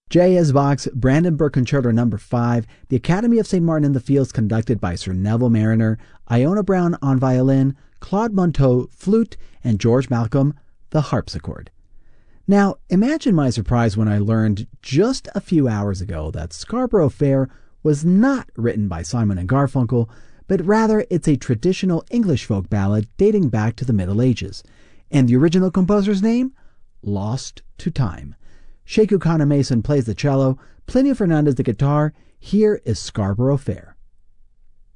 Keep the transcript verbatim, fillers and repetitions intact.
J S. Bach's Brandenburg Concerto number five, the Academy of Saint Martin in the Fields conducted by Sir Neville Marriner, Iona Brown on violin, Claude Monteau flute, and George Malcolm the harpsichord. Now, imagine my surprise when I learned just a few hours ago that Scarborough Fair was not written by Simon and Garfunkel, but rather it's a traditional English folk ballad dating back to the Middle Ages. And the original composer's name? Lost to Time. Sheku Kana Mason plays the cello, Plinio Fernandez the guitar. Here is Scarborough Fair.